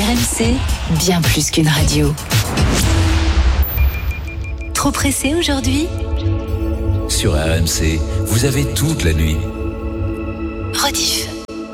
RMC, bien plus qu'une radio. Trop pressé aujourd'hui ? Sur RMC, vous avez toute la nuit. Rediff.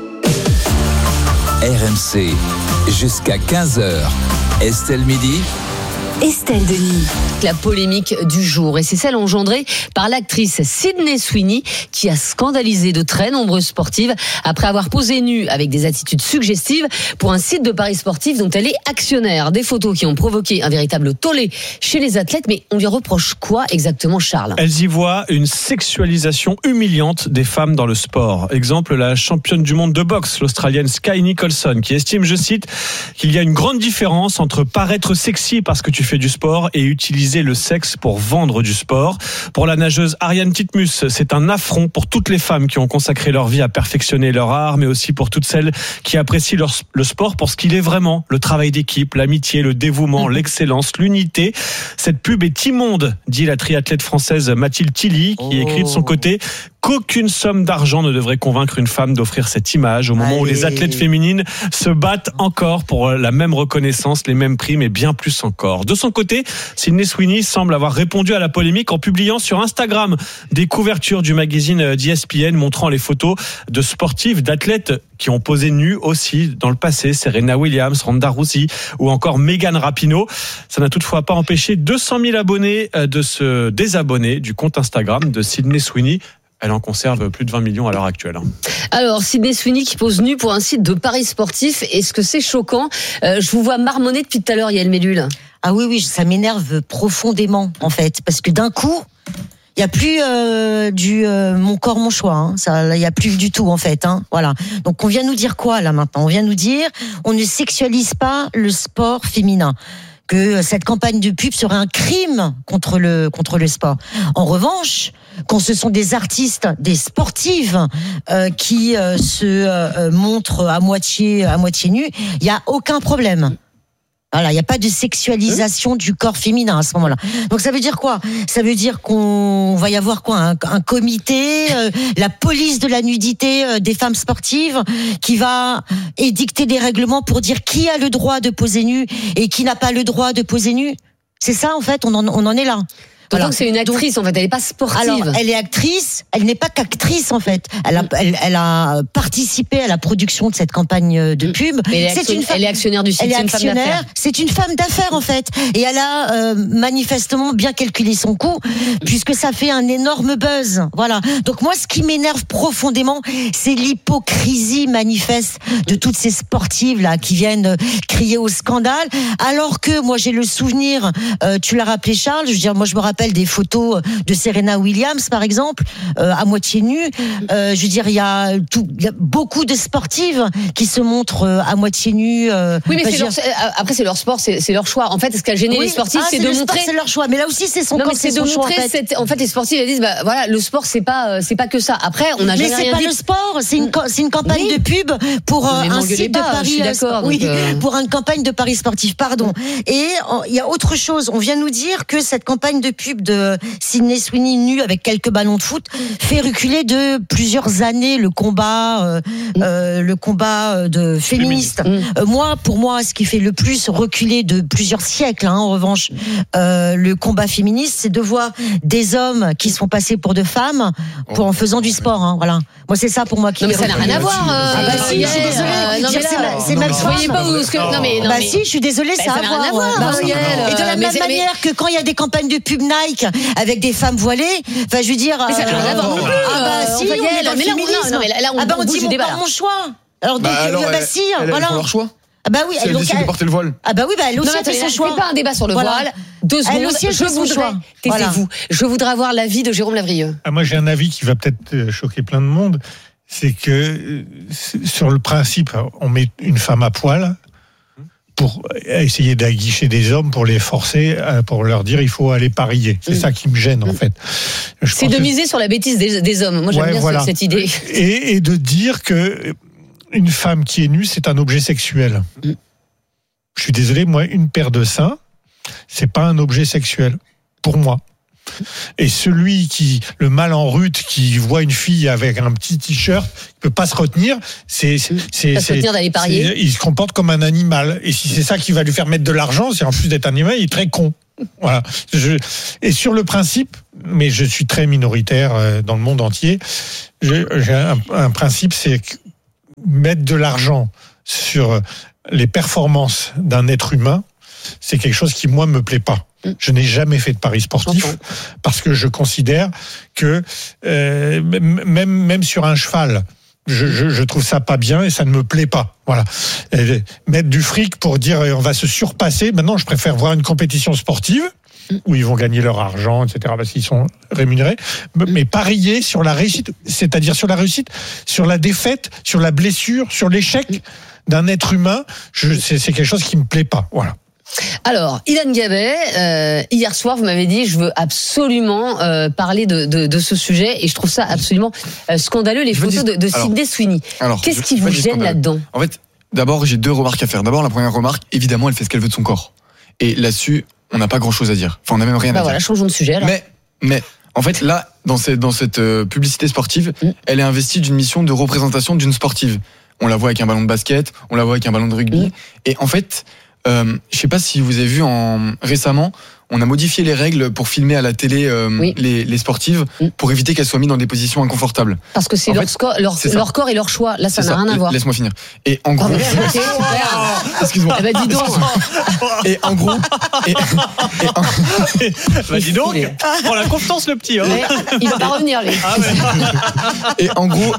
RMC, jusqu'à 15h. Estelle Midi. Estelle Denis. La polémique du jour, et c'est celle engendrée par l'actrice Sydney Sweeney qui a scandalisé de très nombreuses sportives après avoir posé nue avec des attitudes suggestives pour un site de paris sportifs dont elle est actionnaire. Des photos qui ont provoqué un véritable tollé chez les athlètes, mais on lui reproche quoi exactement, Charles ? Elles y voient une sexualisation humiliante des femmes dans le sport. Exemple, la championne du monde de boxe, l'Australienne Sky Nicholson, qui estime, je cite, qu'il y a une grande différence entre paraître sexy parce que tu fais du sport et utiliser le sexe pour vendre du sport. Pour la nageuse Ariane Titmus, c'est un affront pour toutes les femmes qui ont consacré leur vie à perfectionner leur art, mais aussi pour toutes celles qui apprécient le sport pour ce qu'il est vraiment, le travail d'équipe, l'amitié, le dévouement, l'excellence, l'unité. Cette pub est immonde, dit la triathlète française Mathilde Tilly, qui écrit de son côté qu'aucune somme d'argent ne devrait convaincre une femme d'offrir cette image au moment où les athlètes féminines se battent encore pour la même reconnaissance, les mêmes primes et bien plus encore. De son côté, Sydney Sweeney semble avoir répondu à la polémique en publiant sur Instagram des couvertures du magazine d'ESPN montrant les photos de sportives, d'athlètes qui ont posé nues aussi dans le passé, Serena Williams, Ronda Rousey ou encore Megan Rapinoe. Ça n'a toutefois pas empêché 200 000 abonnés de se désabonner du compte Instagram de Sydney Sweeney. Elle en conserve plus de 20 millions à l'heure actuelle. Alors, Sydney Sweeney qui pose nue pour un site de paris sportifs, est-ce que c'est choquant ? Je vous vois marmonner depuis tout à l'heure, Yael Mellul. Ah oui, ça m'énerve profondément, en fait, parce que d'un coup, il y a plus mon corps, mon choix. Hein. Ça, il y a plus du tout, en fait. Hein. Voilà. Donc, on vient nous dire quoi là maintenant ? On vient nous dire, on ne sexualise pas le sport féminin. Que cette campagne de pub serait un crime contre le sport. En revanche, quand ce sont des artistes, des sportives qui se montrent à moitié nues, il y a aucun problème. Voilà, il n'y a pas de sexualisation du corps féminin à ce moment-là. Donc ça veut dire quoi ? Ça veut dire qu'on va y avoir quoi ? Un comité, la police de la nudité des femmes sportives qui va édicter des règlements pour dire qui a le droit de poser nu et qui n'a pas le droit de poser nu. C'est ça en fait, on en est là. Donc c'est une actrice en fait, elle n'est pas sportive. Alors elle est actrice, elle n'est pas qu'actrice en fait. Elle a participé à la production de cette campagne de pub. Mais elle est actionnaire du site. Elle est actionnaire. C'est une femme d'affaires en fait, et elle a manifestement bien calculé son coût puisque ça fait un énorme buzz. Voilà. Donc moi, ce qui m'énerve profondément, c'est l'hypocrisie manifeste de toutes ces sportives là qui viennent crier au scandale, alors que moi j'ai le souvenir. Tu l'as rappelé, Charles. Je veux dire, moi je me rappelle des photos de Serena Williams par exemple à moitié nue. Je veux dire, il y a beaucoup de sportives qui se montrent à moitié nues. Oui, mais après c'est leur sport, c'est leur choix. En fait, ce qui a gêné les sportifs, c'est de montrer. C'est leur choix, mais là aussi c'est son. Non, mais c'est de montrer. En fait, les sportifs elles disent, bah voilà, le sport c'est pas que ça. Après, on n'a jamais rien dit. Mais c'est pas le sport, c'est une campagne de pub pour un site de paris. Pour une campagne de paris sportifs. Pardon. Et il y a autre chose. On vient nous dire que cette campagne de pub de Sydney Sweeney nue avec quelques ballons de foot fait reculer de plusieurs années le combat de féministe. Pour moi, ce qui fait le plus reculer de plusieurs siècles, en revanche, le combat féministe, c'est de voir des hommes qui sont passés pour de femmes en faisant du sport. Voilà. Moi, c'est ça pour moi qui. Non, mais ça n'a rien à voir. Si, je suis désolée. C'est même pas. Voyez pas où ce que. Non, mais. Si, je suis désolée, ça n'a rien à voir. Et de la même manière que quand il y a des campagnes de pub Nike avec des femmes voilées, enfin, je veux dire. Mais ça n'a rien à voir non plus. Si, on est dans le féminisme. Non, mais là, on dit mon corps, mon choix. Alors, donc, si, voilà. Ils font leur choix. Ah bah oui, elle décide de porter le voile. Ah bah oui, elle aussi a fait son choix. C'est pas un débat sur le voile. 2 secondes. Elle aussi a fait son choix. Taisez-vous. Je voudrais avoir l'avis de Jérôme Lavrieux. Moi, j'ai un avis qui va peut-être choquer plein de monde. C'est que sur le principe, on met une femme à poil pour essayer d'aguicher des hommes, pour les forcer, pour leur dire il faut aller parier. C'est ça qui me gêne en fait. C'est de miser sur la bêtise des hommes. Moi j'aime bien cette idée. Et de dire que une femme qui est nue, c'est un objet sexuel. Je suis désolé, moi, une paire de seins, c'est pas un objet sexuel pour moi. Et le mâle en rut qui voit une fille avec un petit t-shirt, il peut pas se retenir. Pas se retenir d'aller parier. Il se comporte comme un animal. Et si c'est ça qui va lui faire mettre de l'argent, c'est en plus d'être animal, il est très con. Voilà. Et sur le principe, mais je suis très minoritaire dans le monde entier, j'ai un principe, c'est mettre de l'argent sur les performances d'un être humain, c'est quelque chose qui, moi, me plaît pas. Je n'ai jamais fait de paris sportif parce que je considère que même sur un cheval, je trouve ça pas bien et ça ne me plaît pas. Voilà. Et mettre du fric pour dire on va se surpasser. Maintenant, je préfère voir une compétition sportive où ils vont gagner leur argent, etc. parce qu'ils sont rémunérés. Mais parier sur la réussite, c'est-à-dire sur la réussite, sur la défaite, sur la blessure, sur l'échec d'un être humain, c'est quelque chose qui me plaît pas. Voilà. Alors, Ilan Gabay, hier soir, vous m'avez dit, je veux absolument parler de ce sujet, et je trouve ça absolument scandaleux, les photos de Sydney Sweeney. Qu'est-ce qui vous gêne là-dedans ? En fait, d'abord, j'ai 2 remarques à faire. D'abord, la première remarque, évidemment, elle fait ce qu'elle veut de son corps. Et là-dessus, on n'a pas grand-chose à dire. Enfin, on n'a même rien à dire. Voilà, changeons de sujet. Alors. Mais en fait, là, dans cette publicité sportive, elle est investie d'une mission de représentation d'une sportive. On la voit avec un ballon de basket, on la voit avec un ballon de rugby. Et en fait, je sais pas si vous avez vu récemment, on a modifié les règles pour filmer à la télé les sportives pour éviter qu'elles soient mises dans des positions inconfortables. Parce que c'est leur corps et leur choix. Là, ça n'a rien à voir. Laisse-moi finir. Et en gros, excuse-moi. Eh ben, dis donc. Et en gros, bah dis donc, prends la confiance le petit. Hein. Il va pas revenir lui. Ah ouais. Et en gros,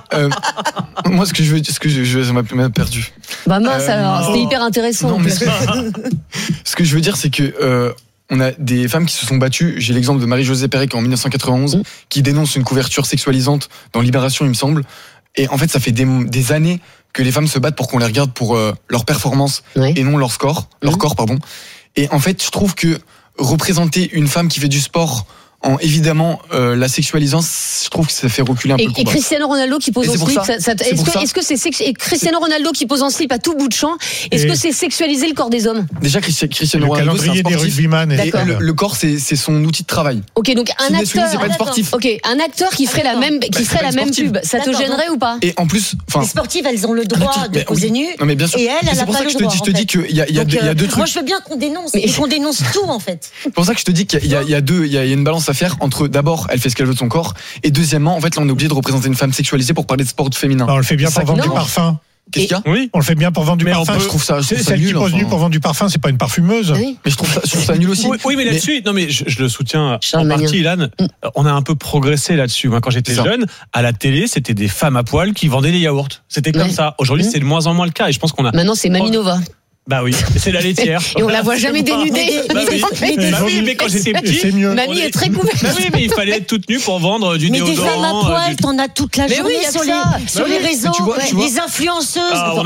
moi ce que je veux, ça m'a même perdu. Bah mince alors, c'était hyper intéressant. Non, mais ce que je veux dire, c'est que on a des femmes qui se sont battues. J'ai l'exemple de Marie-Josée Pérec en 1991 qui dénonce une couverture sexualisante dans Libération, il me semble. Et en fait, ça fait des années que les femmes se battent pour qu'on les regarde pour leur performance et non leur corps, pardon. Et en fait, je trouve que représenter une femme qui fait du sport en évidemment la sexualisant, je trouve que ça fait reculer un peu le combat. Et Cristiano Ronaldo qui pose en slip, est-ce que c'est Cristiano Ronaldo qui pose en slip à tout bout de champ, est-ce que c'est sexualiser le corps des hommes ? Déjà Cristiano Ronaldo, c'est un sportif. Des rugbyman et le corps c'est son outil de travail. OK, donc un acteur, c'est pas une sportif. OK, un acteur qui ferait la même pub, ça te gênerait ou pas ? Et en plus, les sportives, elles ont le droit de poser nu. Non mais bien sûr. Et elle a pas le droit. C'est pour ça que je te dis qu'il y a deux trucs. Moi je veux bien qu'on dénonce, et qu'on dénonce tout en fait. C'est pour ça que je te dis qu'il y a une balance à faire entre d'abord elle fait ce qu'elle veut de son corps et deuxièmement en fait là on est obligé de représenter une femme sexualisée pour parler de sport féminin. On le fait bien pour vendre du parfum. Qu'est-ce qu'il y a ? Oui, on le fait bien pour vendre du parfum. Je trouve ça celle nul, qui pose nu pour vendre du parfum, c'est pas une parfumeuse. Oui. Mais je trouve ça nul aussi. Oui, mais là-dessus, non mais je le soutiens en partie, Ilan. On a un peu progressé là-dessus. Moi, quand j'étais jeune, à la télé, c'était des femmes à poil qui vendaient des yaourts. C'était comme ça. Aujourd'hui, c'est de moins en moins le cas. Et je pense qu'on a. Maintenant, c'est Maminova. Bah oui, c'est la laitière. Et on la voit jamais dénudée. Bah oui, mais quand j'étais petit, c'est mieux. Mamie est très couverte. Bah oui, mais il fallait être toute nue pour vendre du déodorant. Mais des femmes à poil, t'en as toute la journée sur les réseaux. Les influenceuses,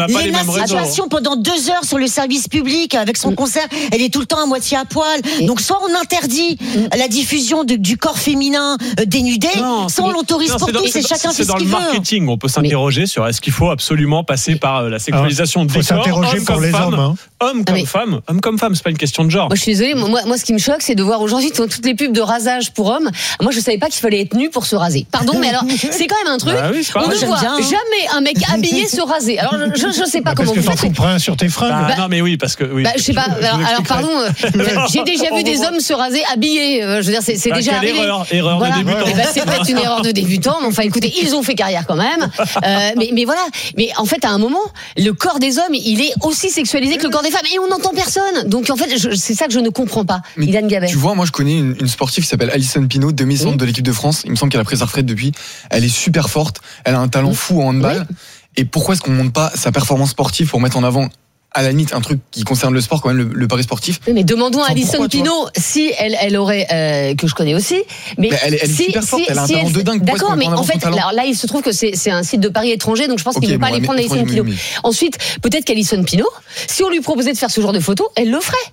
Léna Passion pendant 2 heures sur le service public avec son concert, elle est tout le temps à moitié à poil. Donc soit on interdit la diffusion du corps féminin dénudé, soit on l'autorise pour tous et chacun fait ce qu'il veut. C'est dans le marketing, on peut s'interroger sur est-ce qu'il faut absolument passer par la sexualisation des corps, s'interroger pour les hommes. Homme comme femme, c'est pas une question de genre. Moi, je suis désolée, moi, ce qui me choque, c'est de voir aujourd'hui toutes les pubs de rasage pour hommes. Moi, je savais pas qu'il fallait être nu pour se raser. Pardon, mais alors, c'est quand même un truc. Bah oui, on ne voit jamais un mec habillé se raser. Alors, je sais pas comment vous faites. Parce que t'en fous rien sur tes fringues. Non, mais oui, parce que. Bah, je sais pas. Alors, pardon, j'ai déjà vu des hommes se raser habillés. Je veux dire, c'est déjà arrivé. Erreur de débutant. C'est peut-être une erreur de débutant, mais enfin, écoutez, ils ont fait carrière quand même. Mais voilà. Mais en fait, à un moment, le corps des hommes, il est aussi sexualisé que le corps des femmes, et on n'entend personne. Donc en fait, c'est ça que je ne comprends pas. Ilan Gabay. Tu vois, moi je connais une sportive qui s'appelle Alison Pinault, demi-centre de l'équipe de France. Il me semble qu'elle a pris sa retraite depuis. Elle est super forte. Elle a un talent fou en handball. Et pourquoi est-ce qu'on ne monte pas sa performance sportive pour mettre en avant, à la limite, un truc qui concerne le sport, quand même, le pari sportif? Oui, mais demandons à Alison Pinault si elle aurait, que je connais aussi. Mais elle est super forte, elle a un talent de dingue. D'accord, mais en fait, là, il se trouve que c'est un site de paris étranger, donc je pense qu'il ne veut pas aller prendre Alison Pinault. Ensuite, peut-être qu'Alison Pinault, si on lui proposait de faire ce genre de photos, elle le ferait.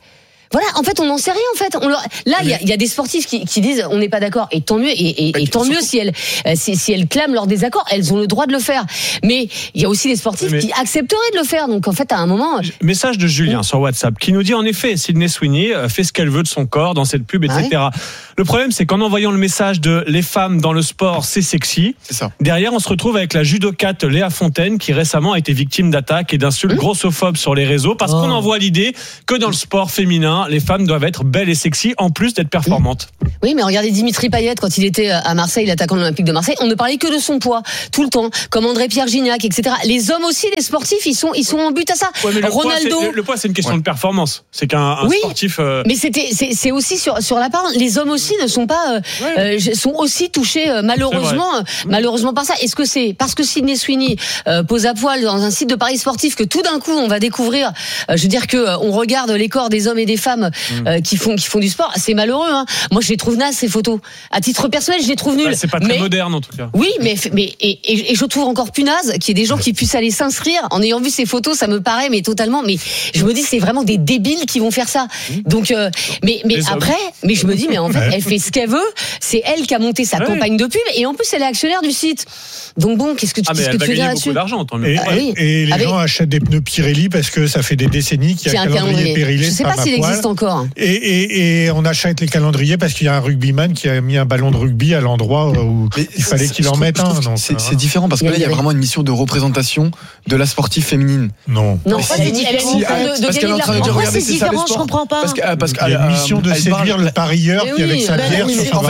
Voilà, en fait, on n'en sait rien. En fait, là, il y a des sportifs qui disent on n'est pas d'accord, et tant mieux. Et tant mieux si elles clament leur désaccord, elles ont le droit de le faire. Mais il y a aussi des sportifs qui accepteraient de le faire. Donc en fait, à un moment. Message de Julien sur WhatsApp qui nous dit en effet, Sydney Sweeney fait ce qu'elle veut de son corps dans cette pub, etc. Ouais. Le problème, c'est qu'en envoyant le message de les femmes dans le sport, c'est sexy. C'est ça. Derrière, on se retrouve avec la judokate Léa Fontaine qui récemment a été victime d'attaques et d'insultes grossophobes sur les réseaux parce qu'on envoie l'idée que dans le sport féminin, les femmes doivent être belles et sexy en plus d'être performantes. Oui, mais regardez Dimitri Payet quand il était à Marseille, l'attaquant de l'Olympique de Marseille, on ne parlait que de son poids tout le temps, comme André-Pierre Gignac, etc. Les hommes aussi, les sportifs, ils sont en but à ça. Ouais, mais Ronaldo. Le poids, c'est une question de performance. C'est qu'un sportif. Mais c'est aussi sur la part. Les hommes aussi ne sont pas, sont aussi touchés malheureusement par ça. Est-ce que c'est parce que Sydney Sweeney pose à poil dans un site de paris sportif que tout d'un coup on va découvrir, je veux dire que on regarde les corps des hommes et des femmes qui font du sport. C'est malheureux. Hein. Moi, je les trouve nazes ces photos. À titre personnel, je les trouve nulles. C'est pas très moderne en tout cas. Oui, mais je trouve encore plus naze qu'il y ait des gens qui puissent aller s'inscrire en ayant vu ces photos. Ça me paraît totalement. Mais je me dis c'est vraiment des débiles qui vont faire ça. Donc mais après, mais je me dis mais en fait elle fait ce qu'elle veut. C'est elle qui a monté sa campagne de pub et en plus elle est actionnaire du site. Donc bon, qu'est-ce que tu fais là dessus? Beaucoup d'argent, tant mieux. Et les gens achètent des pneus Pirelli parce que ça fait des décennies qu'il y a un calendrier Pirelli. Je sais pas s'il existe encore. Et on achète les calendriers parce qu'il y a un rugbyman qui a mis un ballon de rugby à l'endroit où il fallait qu'il en mette un. C'est différent parce que là il y a vraiment une mission de représentation de la sportive féminine. Non, c'est différent. Parce qu'elle est en train de dire regardez, c'est ça le sport. Je comprends pas. Parce qu'il y a une mission de séduire le parieur qui avec sa bière sur son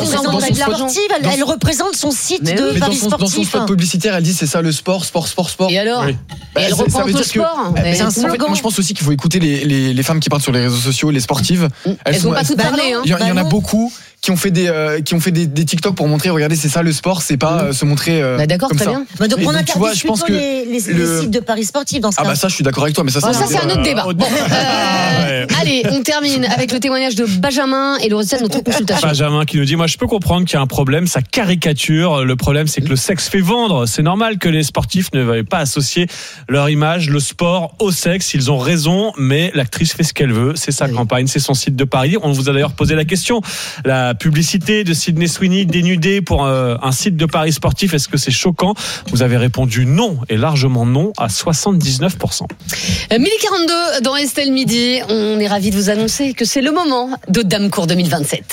elle représente son site de paris sportif. Dans son spot publicitaire, elle dit c'est ça le sport. Et alors elle reprend le sport. C'est un slogan. Moi je pense aussi qu'il faut écouter les femmes qui parlent sur les réseaux sociaux, les sportives. Elles vont pas toutes parler. Il y en a beaucoup qui ont fait des TikTok pour montrer regardez c'est ça le sport, c'est pas se montrer d'accord, comme très ça. bien. Donc on interdit plutôt les sites de paris sportifs dans ce cas. Ah bah ça je suis d'accord avec toi, mais ça c'est un autre débat. Allez, on termine avec le témoignage de Benjamin et le résultat de notre consultation. Benjamin qui nous dit moi je peux comprendre qu'il y a un problème, ça caricature. Le problème c'est que le sexe fait vendre. C'est normal que les sportifs ne veuillent pas associer leur image, le sport au sexe. Ils ont raison, mais l'actrice fait ce qu'elle veut. C'est sa campagne, c'est son site de paris. On vous a d'ailleurs posé la question. La publicité de Sydney Sweeney dénudée pour un site de paris sportif, est-ce que c'est choquant? Vous avez répondu non, et largement non, à 79%. 12h42 dans Estelle Midi. On est ravis de vous annoncer que c'est le moment de Damecourt 2027.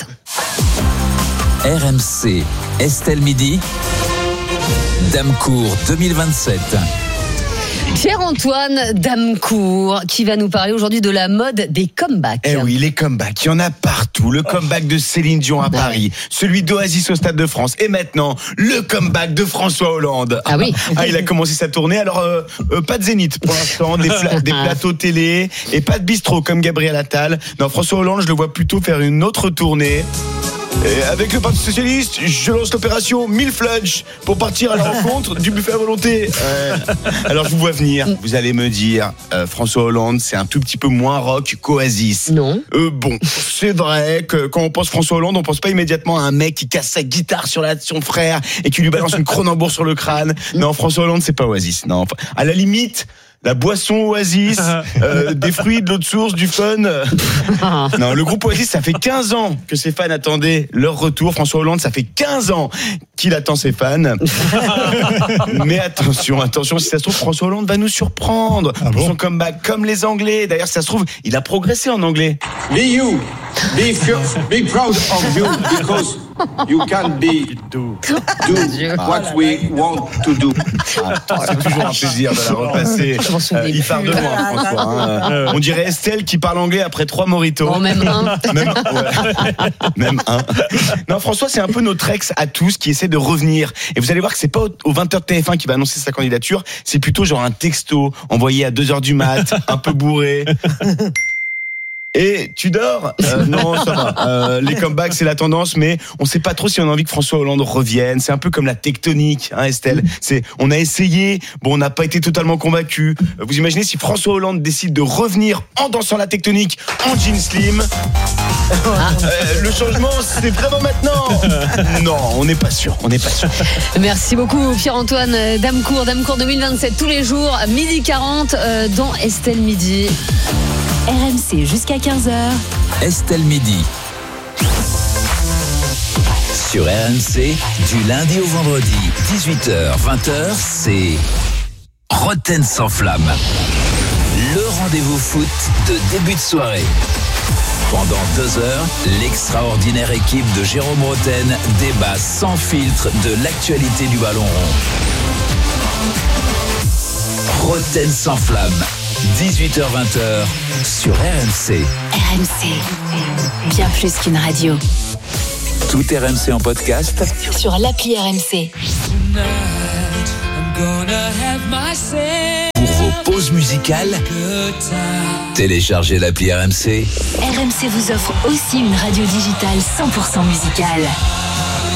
RMC, Estelle Midi, Damecourt 2027. Pierre-Antoine Damecourt qui va nous parler aujourd'hui de la mode des comebacks. Eh oui, les comebacks, il y en a partout. Le comeback de Céline Dion à Paris, celui d'Oasis au Stade de France et maintenant le comeback de François Hollande. Ah oui. Il a commencé sa tournée, alors pas de Zénith pour l'instant, des plateaux télé et pas de bistrot comme Gabriel Attal. Non, François Hollande, je le vois plutôt faire une autre tournée. Et avec le Parti Socialiste, je lance l'opération 1000 flunch pour partir à la rencontre du buffet à volonté. Alors je vous vois venir, vous allez me dire François Hollande, c'est un tout petit peu moins rock qu'Oasis. Non. Bon, c'est vrai que quand on pense François Hollande, on pense pas immédiatement à un mec qui casse sa guitare sur son frère et qui lui balance une Cronenbourg sur le crâne. Non, François Hollande, c'est pas Oasis. Non, à la limite, la boisson Oasis, des fruits, de l'eau de source, du fun. Non, le groupe Oasis, ça fait 15 ans que ses fans attendaient leur retour. François Hollande, ça fait 15 ans qu'il attend ses fans. Mais attention, si ça se trouve, François Hollande va nous surprendre pour son comeback, comme les Anglais. D'ailleurs, si ça se trouve, il a progressé en anglais. Be you. Be proud of you because you can do what we want to do. C'est toujours un plaisir de la repasser. Il part de loin, François. On dirait Estelle qui parle anglais après 3 mojitos. Oh, même un. Même un. Non, François, c'est un peu notre ex à tous qui essaie de revenir. Et vous allez voir que c'est pas aux 20h de TF1 qui va annoncer sa candidature. C'est plutôt genre un texto envoyé à 2h du mat, un peu bourré. Et tu dors? Non, ça va. Les comebacks, c'est la tendance, mais on sait pas trop si on a envie que François Hollande revienne. C'est un peu comme la tectonique, hein, Estelle. On a essayé, bon, on n'a pas été totalement convaincus. Vous imaginez si François Hollande décide de revenir en dansant la tectonique en jean slim? Le changement, c'est vraiment maintenant. Non, on n'est pas sûr. Merci beaucoup Pierre-Antoine Damecourt 2027 tous les jours, 12h40 dans Estelle Midi. RMC jusqu'à 15h. Estelle Midi. Sur RMC, du lundi au vendredi, 18h, 20h, c'est Roten sans flamme. Le rendez-vous foot de début de soirée. Pendant 2 heures, l'extraordinaire équipe de Jérôme Roten débat sans filtre de l'actualité du ballon rond. Roten sans flamme, 18h-20h sur RMC. RMC, bien plus qu'une radio. Tout RMC en podcast Sur l'appli RMC. pour vos pauses musicales. Téléchargez l'appli RMC. RMC vous offre aussi une radio digitale 100% musicale.